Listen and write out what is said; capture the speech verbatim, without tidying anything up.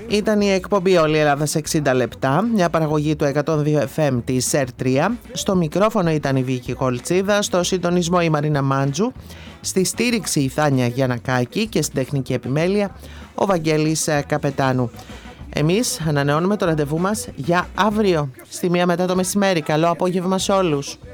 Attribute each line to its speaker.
Speaker 1: Ήταν η εκπομπή Όλη η Ελλάδα σε εξήντα λεπτά, μια παραγωγή του εκατόν δύο εφ εμ της ΣΕΡ τρία. Στο μικρόφωνο ήταν η Βίκη Κολτσίδα, στο συντονισμό η Μαρίνα Μάντζου, στη στήριξη η Θάνια Γιαννακάκη και στην τεχνική επιμέλεια ο Βαγγέλης Καπετάνου. Εμείς ανανεώνουμε το ραντεβού μας για αύριο, στη μία μετά το μεσημέρι. Καλό απόγευμα σε όλους.